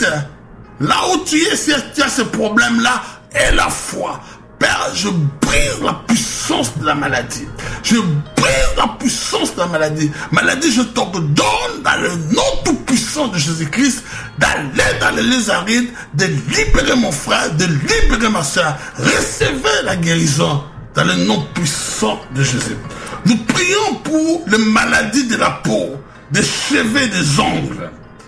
quitte là où tu es, si tu as ce problème-là, et la foi. Père, je brise la puissance de la maladie. Je brise la puissance de la maladie. Maladie, je t'ordonne dans le nom tout-puissant de Jésus-Christ d'aller dans les lieux arides, de libérer mon frère, de libérer ma soeur. Recevez la guérison dans le nom puissant de Jésus. Nous prions pour les maladies de la peau, des cheveux, des ongles,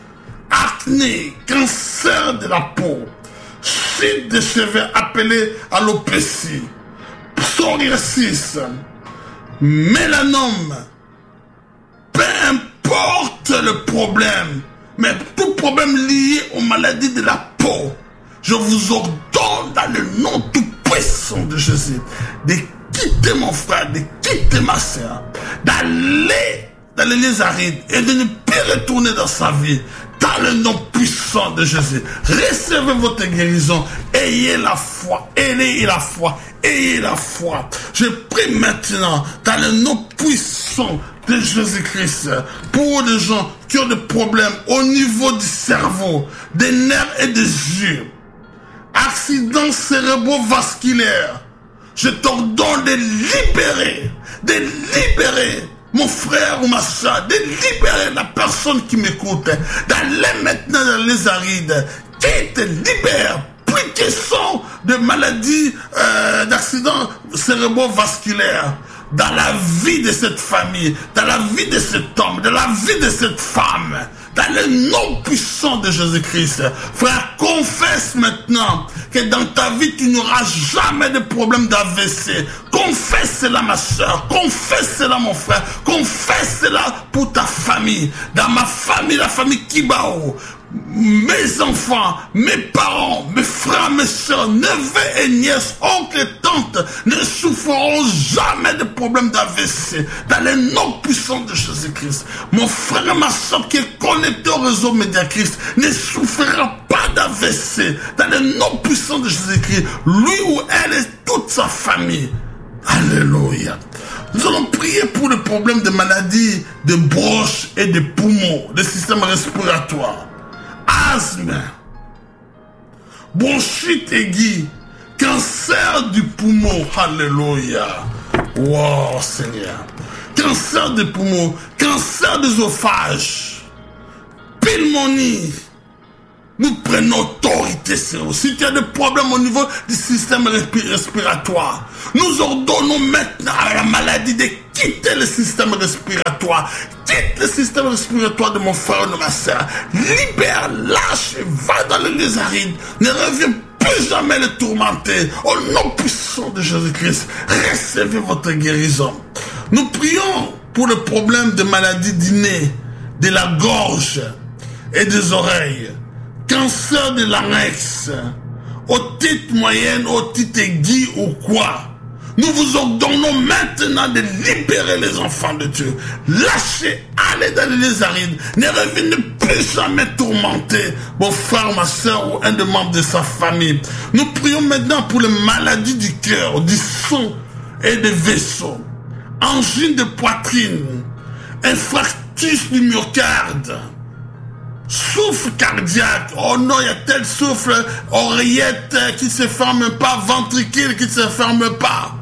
acné, cancer de la peau, chute des cheveux appelé alopécie, psoriasis, mélanome, peu importe le problème, mais tout problème lié aux maladies de la peau, je vous ordonne dans le nom tout puissant de Jésus de quitter mon frère, de quitter ma soeur, d'aller dans les lieux arides et de ne plus retourner dans sa vie. Dans le nom puissant de Jésus, recevez votre guérison. Ayez la foi, ayez la foi, ayez la foi. Je prie maintenant dans le nom puissant de Jésus-Christ pour les gens qui ont des problèmes au niveau du cerveau, des nerfs et des yeux, accidents cérébrovasculaires. Je t'ordonne de libérer mon frère ou ma soeur, de libérer la personne qui m'écoute, d'aller maintenant dans les arides, qui te libère, plus question de maladies, d'accidents cérébrovasculaires, dans la vie de cette famille, dans la vie de cet homme, dans la vie de cette femme, dans le nom puissant de Jésus-Christ. Frère, confesse maintenant que dans ta vie, tu n'auras jamais de problème d'AVC. Confesse cela, ma soeur. Confesse cela, mon frère. Confesse cela pour ta famille. Dans ma famille, la famille Kibao, mes enfants, mes parents, mes frères, mes soeurs, neveux et nièces, oncles et tantes ne souffreront jamais de problème d'AVC. Dans le nom puissant de Jésus-Christ. Mon frère et ma soeur qui est connecté au réseau Médiachrist ne souffrira pas d'AVC. Dans le nom puissant de Jésus-Christ. Lui ou elle et toute sa famille. Alléluia. Nous allons prier pour le problème de maladies de bronches et de poumons, de système respiratoire. Asthme, bronchite aiguë, cancer du poumon, alléluia, wow Seigneur, cancer des poumons, cancer d'œsophage, pneumonie, nous prenons autorité sur vous. Si tu as des problèmes au niveau du système respiratoire, nous ordonnons maintenant à la maladie de quitter le système respiratoire. Quitte le système respiratoire de mon frère ou de ma soeur. Libère, lâche, va dans les lieux arides. Ne reviens plus jamais le tourmenter. Au nom puissant de Jésus-Christ, recevez votre guérison. Nous prions pour le problème de maladie du nez, de la gorge et des oreilles. Cancer de larynx, otite moyenne, otite aiguë ou quoi. Nous vous ordonnons maintenant de libérer les enfants de Dieu. Lâchez, allez dans les arides. Ne revenez plus jamais tourmenter vos frères, ma soeur ou un des membres de sa famille. Nous prions maintenant pour les maladies du cœur, du sang et des vaisseaux. Angine de poitrine, infarctus du myocarde, souffle cardiaque, oh non, il y a tel souffle, oreillette qui ne se ferme pas, ventricule qui ne se ferme pas,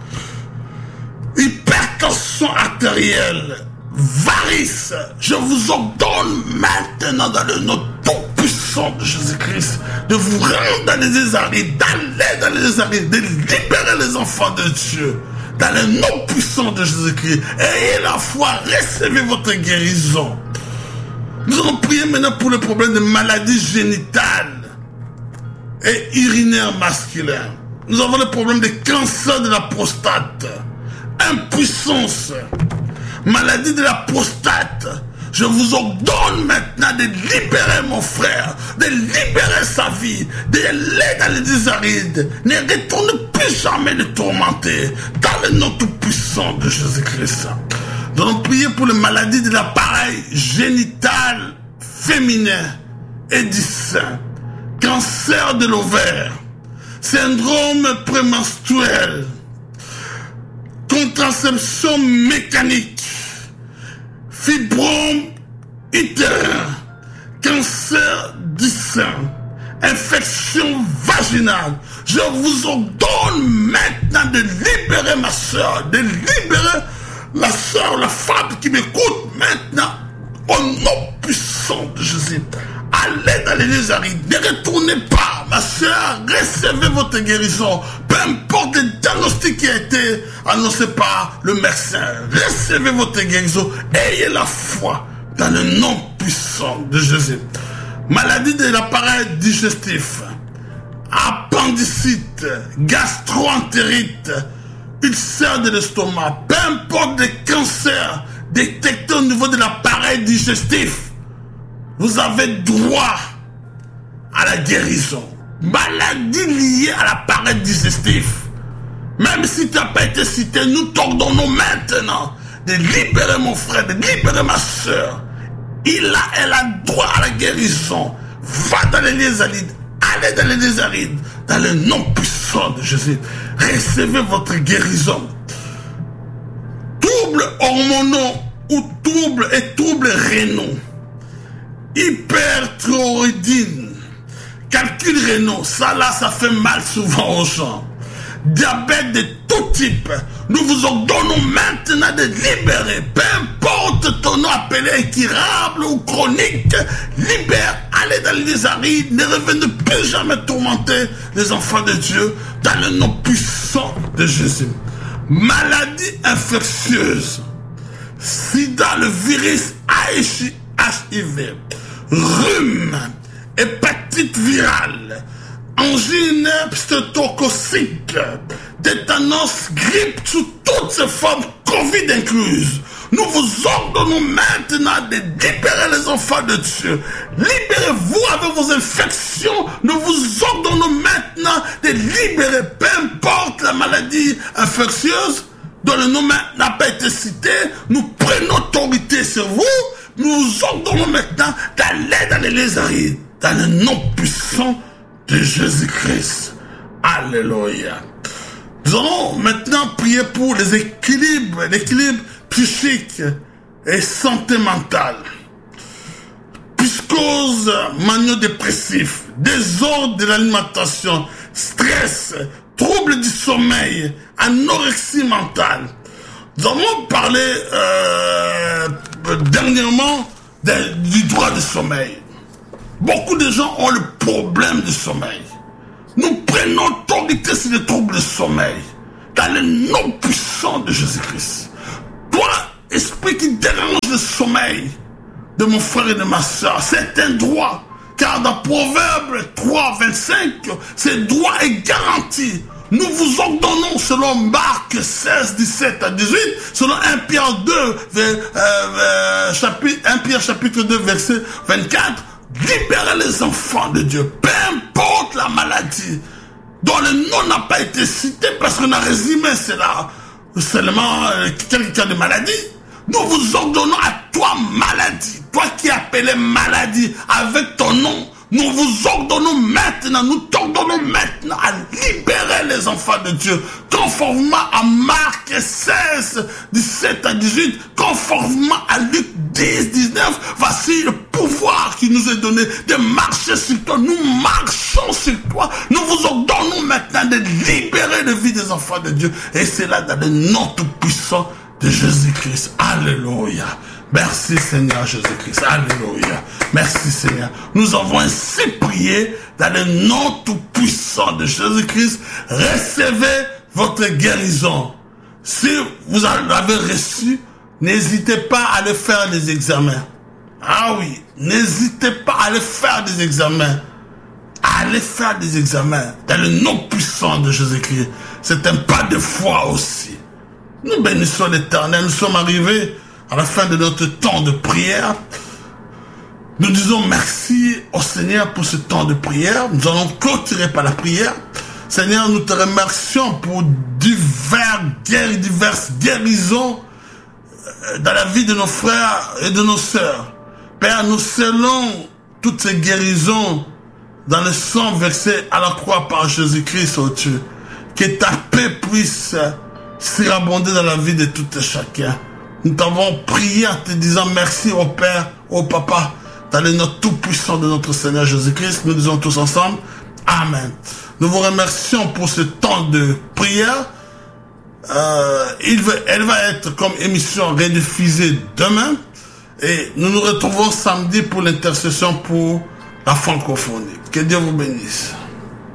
hypertension artérielle, varices. Je vous ordonne maintenant dans le nom tout-puissant de Jésus-Christ de vous rendre dans les arides, d'aller dans les arides, de libérer les enfants de Dieu. Dans le nom puissant de Jésus-Christ, ayez la foi, recevez votre guérison. Nous allons prier maintenant pour le problème de maladies génitales et urinaires masculins. Nous avons le problème de cancer de la prostate, impuissance, maladie de la prostate. Je vous ordonne maintenant de libérer mon frère, de libérer sa vie, de l'aider dans les désarides. Ne retourne plus jamais le tourmenter. Dans le nom tout-puissant de Jésus-Christ. Nous allons prier pour les maladies de l'appareil génital féminin et du sein, cancer de l'ovaire, syndrome prémenstruel, contraception mécanique, fibrome utérin, cancer du sein, infection vaginale. Je vous ordonne maintenant de libérer ma soeur, de libérer la soeur, la femme qui m'écoute maintenant, au nom puissant de Jésus. Allez dans l'église aride, ne retournez pas, ma soeur, recevez votre guérison. Peu importe le diagnostic qui a été annoncé par le médecin, recevez votre guérison. Ayez la foi dans le nom puissant de Jésus. Maladie de l'appareil digestif, appendicite, gastro-entérite, ulcère de l'estomac, peu importe les cancers détectés au niveau de l'appareil digestif, vous avez droit à la guérison. Maladie liée à l'appareil digestif, même si tu n'as pas été cité, nous t'ordonnons maintenant de libérer mon frère, de libérer ma soeur. Elle a droit à la guérison. Va dans l'église aride, allez dans l'église aride, dans le nom puissant de Jésus. Recevez votre guérison. Troubles hormonaux ou troubles rénaux, hyperthyroïdie, calcul rénaux, ça fait mal souvent aux gens. Diabète de tout type, nous vous ordonnons maintenant de libérer, peu importe ton nom appelé incurable ou chronique, libère, allez dans l'église aride, ne revenez plus jamais tourmenter les enfants de Dieu, dans le nom puissant de Jésus. Maladie infectieuse, sida, le virus HIV, rhume, hépatite virale, angine pneumococcique, tétanos, grippe, sous toutes ces formes, Covid incluses. Nous vous ordonnons maintenant de libérer les enfants de Dieu. Libérez-vous avec vos infections. Nous vous ordonnons maintenant de libérer, peu importe la maladie infectieuse dont le nom n'a pas été cité. Nous prenons autorité sur vous. Nous vous ordonnons maintenant d'aller dans l'église aride, dans le nom puissant de Jésus-Christ. Alléluia. Nous allons maintenant prier pour l'équilibre psychique et santé mentale. Psychose mano-dépressif, désordre de l'alimentation, stress, troubles du sommeil, anorexie mentale. Nous avons parlé dernièrement du droit du sommeil. Beaucoup de gens ont le problème du sommeil. Nous prenons autorité sur les troubles du sommeil, dans le nom puissant de Jésus-Christ. Toi, esprit qui dérange le sommeil de mon frère et de ma soeur, c'est un droit. Car dans Proverbe 3, 25, ce droit est garanti. Nous vous ordonnons, selon Marc 16, 17 à 18, selon 1 Pierre 2, 1 Pierre chapitre 2, verset 24, libérez les enfants de Dieu, peu importe la maladie, dont le nom n'a pas été cité, parce qu'on a résumé cela seulement quelques cas de maladie. Nous vous ordonnons à toi, maladie, toi qui es appelé maladie avec ton nom, nous vous ordonnons maintenant, nous t'ordonnons maintenant à libérer les enfants de Dieu, conformément à Marc 16, 17 à 18, conformément à Luc 10, 19, voici le pouvoir qui nous est donné de marcher sur toi. Nous marchons sur toi. Nous vous ordonnons maintenant de libérer la vie des enfants de Dieu. Et c'est là dans le nom tout-puissant de Jésus-Christ. Alléluia. Merci Seigneur Jésus-Christ. Alléluia. Merci Seigneur. Nous avons ainsi prié dans le nom tout-puissant de Jésus-Christ. Recevez votre guérison. Si vous l'avez reçu, n'hésitez pas à aller faire des examens. Ah oui, n'hésitez pas à aller faire des examens. Allez faire des examens dans le nom puissant de Jésus-Christ. C'est un pas de foi aussi. Nous bénissons l'Éternel. Nous sommes arrivés à la fin de notre temps de prière. Nous disons merci au Seigneur pour ce temps de prière. Nous allons clôturer par la prière. Seigneur, nous te remercions pour diverses guérisons dans la vie de nos frères et de nos sœurs. Père, nous scellons toutes ces guérisons dans le sang versé à la croix par Jésus-Christ, oh Dieu. Que ta paix puisse surabonder dans la vie de tout et chacun. Nous t'avons prié en te disant merci au Père, au Papa, Dans le nom tout-puissant de notre Seigneur Jésus-Christ, nous disons tous ensemble, Amen. Nous vous remercions pour ce temps de prière. Elle va être comme émission rediffusée demain. Et nous nous retrouvons samedi pour l'intercession pour la francophonie. Que Dieu vous bénisse.